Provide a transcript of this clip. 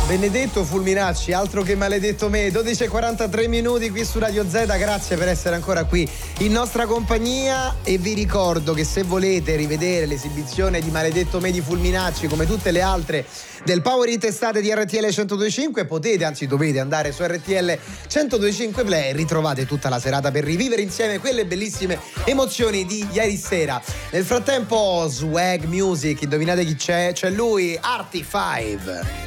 Benedetto Fulminacci, altro che maledetto me. 12:43 minuti qui su Radio Z. Grazie per essere ancora qui in nostra compagnia, e vi ricordo che se volete rivedere l'esibizione di Maledetto me di Fulminacci, come tutte le altre del Power Hit Estate di RTL 102.5, potete, anzi dovete andare su RTL 102.5 Play e ritrovate tutta la serata per rivivere insieme quelle bellissime emozioni di ieri sera. Nel frattempo, swag music, indovinate chi c'è? C'è lui, Artie 5.